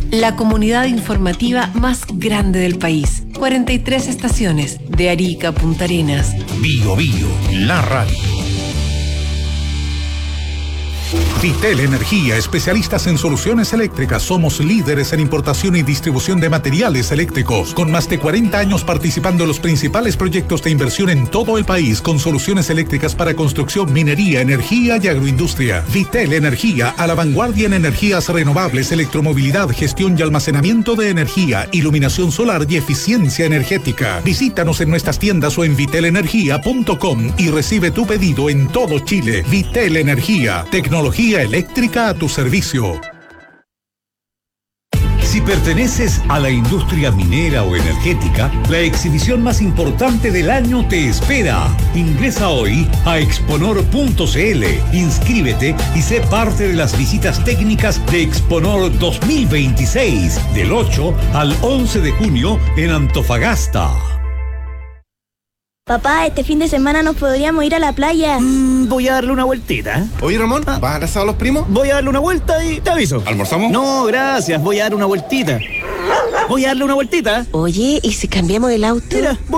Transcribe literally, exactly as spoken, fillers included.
la comunidad informativa más grande del país. cuarenta y tres estaciones, de Arica a Punta Arenas. Bio Bio, la radio. Vitel Energía, especialistas en soluciones eléctricas. Somos líderes en importación y distribución de materiales eléctricos, con más de cuarenta años participando en los principales proyectos de inversión en todo el país, con soluciones eléctricas para construcción, minería, energía y agroindustria. Vitel Energía, a la vanguardia en energías renovables, electromovilidad, gestión y almacenamiento de energía, iluminación solar y eficiencia energética. Visítanos en nuestras tiendas o en vitel energía punto com y recibe tu pedido en todo Chile. Vitel Energía, tecnología eléctrica a tu servicio. Si perteneces a la industria minera o energética, la exhibición más importante del año te espera. Ingresa hoy a exponor punto c l, inscríbete y sé parte de las visitas técnicas de Exponor dos mil veintiséis, del ocho al once de junio en Antofagasta. Papá, este fin de semana nos podríamos ir a la playa. Mm, voy a darle una vueltita. Oye, Ramón, ah. ¿vas a casar a los primos? Voy a darle una vuelta y te aviso. ¿Almorzamos? No, gracias. Voy a dar una vueltita. Voy a darle una vueltita. Oye, ¿y si cambiamos el auto? Mira, voy